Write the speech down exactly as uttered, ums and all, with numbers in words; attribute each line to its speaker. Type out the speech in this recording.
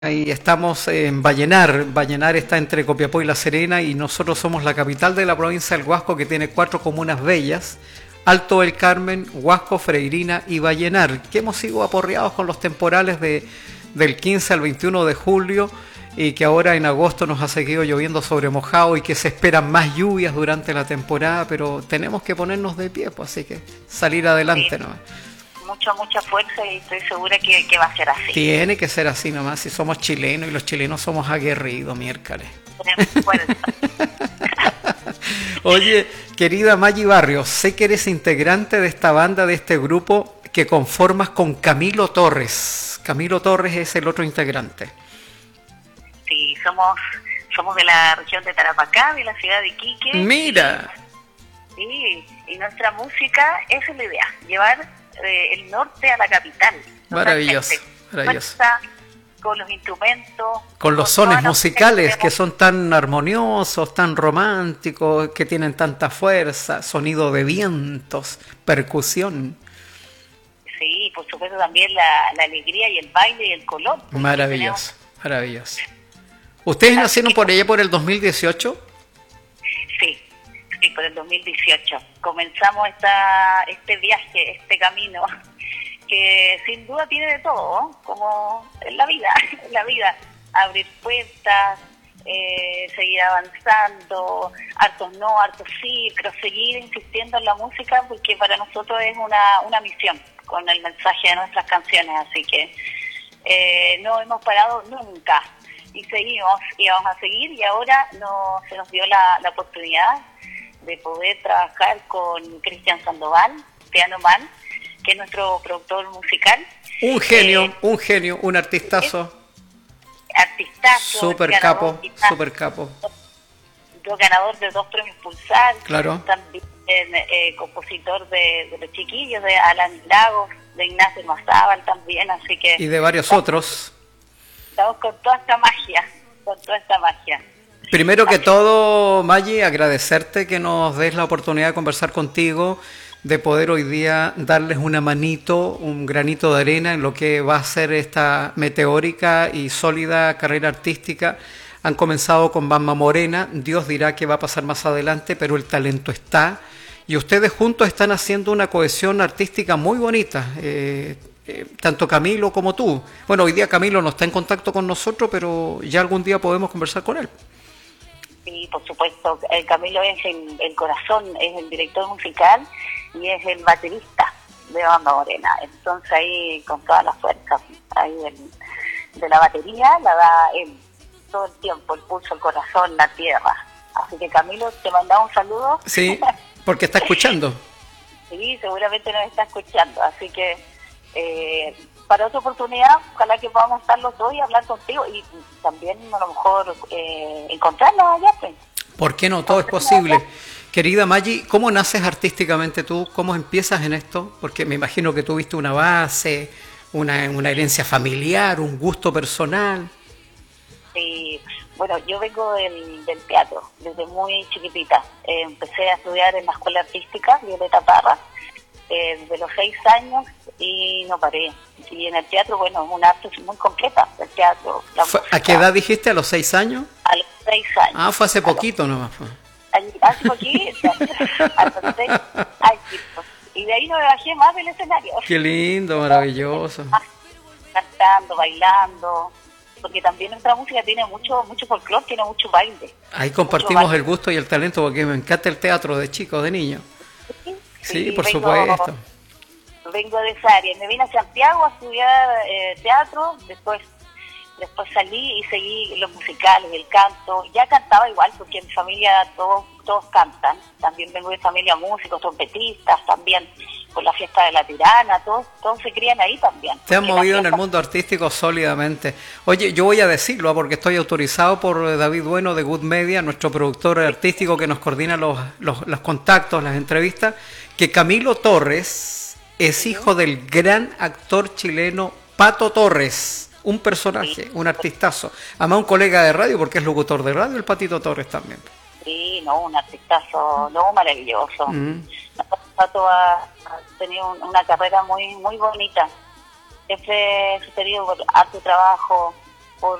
Speaker 1: Y estamos en Vallenar. Vallenar está entre Copiapó y La Serena y nosotros somos la capital de la provincia del Huasco, que tiene cuatro comunas bellas: Alto del Carmen, Huasco, Freirina y Vallenar, que hemos sido aporreados con los temporales de, del quince al veintiuno de julio, y que ahora en agosto nos ha seguido lloviendo sobre mojado y que se esperan más lluvias durante la temporada, pero tenemos que ponernos de pie, pues, así que salir adelante,
Speaker 2: sí.
Speaker 1: ¿no?
Speaker 2: Mucha, mucha fuerza, y estoy segura que, que va a ser así.
Speaker 1: Tiene que ser así nomás, si somos chilenos y los chilenos somos aguerridos, miércoles.
Speaker 2: Tenemos fuerza.
Speaker 1: Oye, querida Maggi Barrios, sé que eres integrante de esta banda, de este grupo que conformas con Camilo Torres. Camilo Torres es el otro integrante.
Speaker 2: Sí, somos, somos de la región de Tarapacá, de la ciudad de Iquique.
Speaker 1: ¡Mira!
Speaker 2: Sí, y nuestra música, esa es la idea, llevar eh, el norte a la capital.
Speaker 1: Maravilloso, maravilloso.
Speaker 2: Con los instrumentos.
Speaker 1: Con los
Speaker 2: con
Speaker 1: sones musicales que son tan armoniosos, tan románticos, que tienen tanta fuerza, sonido de vientos, percusión.
Speaker 2: Sí, por supuesto también la, la alegría y el baile y el color.
Speaker 1: Maravilloso, tenemos... maravilloso. ¿Ustedes nacieron por allá por el dos mil dieciocho?
Speaker 2: Sí, sí, por el dos mil dieciocho. Comenzamos esta, este viaje, este camino, que sin duda tiene de todo, como en la vida, en la vida, abrir puertas, eh, seguir avanzando, hartos no, hartos sí, pero seguir insistiendo en la música, porque para nosotros es una, una misión con el mensaje de nuestras canciones, así que eh, no hemos parado nunca y seguimos y vamos a seguir, y ahora no, se nos dio la, la oportunidad de poder trabajar con Cristian Sandoval, Piano Man, que es nuestro productor musical.
Speaker 1: Un genio, eh, un genio, un artistazo.
Speaker 2: Artistazo.
Speaker 1: Super capo, super capo.
Speaker 2: Dos ganador de dos premios Pulsar.
Speaker 1: Claro.
Speaker 2: También eh, compositor de, de Los Chiquillos, de Alan Lagos, de Ignacio Mazábal también, así que...
Speaker 1: Y de varios estamos, otros.
Speaker 2: Estamos con toda esta magia, con toda esta magia.
Speaker 1: Primero que todo, Maggi, agradecerte que nos des la oportunidad de conversar contigo, de poder hoy día darles una manito, un granito de arena en lo que va a ser esta meteórica y sólida carrera artística. Han comenzado con Bamba Morena, Dios dirá qué va a pasar más adelante, pero el talento está, y ustedes juntos están haciendo una cohesión artística muy bonita, eh, eh, tanto Camilo como tú. Bueno, hoy día Camilo no está en contacto con nosotros, pero ya algún día podemos conversar con él.
Speaker 2: Sí, por supuesto, el Camilo es el, el corazón, es el director musical y es el baterista de Bamba Morena. Entonces ahí con toda la fuerza ahí del, de la batería la da él todo el tiempo, el pulso, el corazón, la tierra. Así que Camilo, te mandamos un saludo.
Speaker 1: Sí, porque está escuchando.
Speaker 2: Sí, seguramente nos está escuchando, así que eh, para otra oportunidad, ojalá que podamos estar los dos y hablar contigo, y también a lo mejor eh, encontrarnos allá. Pues.
Speaker 1: ¿Por qué no? Todo es posible. Querida Maggi, ¿cómo naces artísticamente tú? ¿Cómo empiezas en esto? Porque me imagino que tuviste una base, una, una herencia familiar, un gusto personal.
Speaker 2: Sí, bueno, yo vengo del, del teatro, desde muy chiquitita. Eh, empecé a estudiar en la escuela artística, Violeta Parra, eh, desde los seis años, y no paré. Y en el teatro, bueno, es una arte muy completa, el teatro. La
Speaker 1: música. ¿A qué edad dijiste? ¿A los seis años?
Speaker 2: A los seis años.
Speaker 1: Ah, fue hace poquito nomás. Fue.
Speaker 2: Hace poquito, a los seis años. Y de ahí no me bajé más del escenario.
Speaker 1: Qué lindo, maravilloso.
Speaker 2: Cantando, bailando, porque también nuestra música tiene mucho mucho folclore, tiene mucho baile.
Speaker 1: Ahí compartimos baile. El gusto y el talento, porque me encanta el teatro de chicos, de niños.
Speaker 2: Sí,
Speaker 1: sí,
Speaker 2: sí,
Speaker 1: por
Speaker 2: vengo,
Speaker 1: supuesto.
Speaker 2: Vengo de esa área. Me vine a Santiago a estudiar eh, teatro, después después salí y seguí los musicales, el canto. Ya cantaba igual, porque en mi familia todos todos cantan. También vengo de familia músicos, trompetistas, también con la fiesta de la Tirana, todos todos se crían ahí también.
Speaker 1: Te has movido en el mundo artístico sólidamente. Oye, yo voy a decirlo porque estoy autorizado por David Bueno de Good Media, nuestro productor artístico que nos coordina los, los, los contactos, las entrevistas, que Camilo Torres es hijo del gran actor chileno Pato Torres. Un personaje, un artistazo. Además un colega de radio, porque es locutor de radio, el Patito Torres también.
Speaker 2: Sí, no, un artistazo, no, maravilloso. Mm. Pato ha, ha tenido una carrera muy muy bonita. Siempre he tenido harto trabajo,